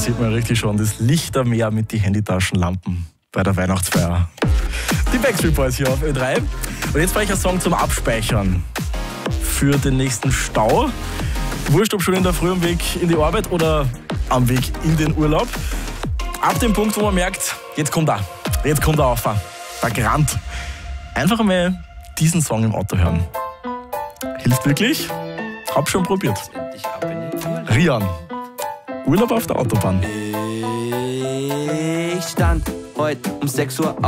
sieht man richtig schon das Lichtermeer mit den Handytaschenlampen bei der Weihnachtsfeier. Die Backstreet Boys hier auf Ö3. Und jetzt brauche ich einen Song zum Abspeichern für den nächsten Stau. Wurscht, ob schon in der Früh am Weg in die Arbeit oder am Weg in den Urlaub. Ab dem Punkt, wo man merkt, jetzt kommt er auf, der Grant. Einfach einmal diesen Song im Auto hören. Hilft wirklich. Hab schon probiert. Rian. Urlaub auf der Autobahn. Ich stand heute um 6 Uhr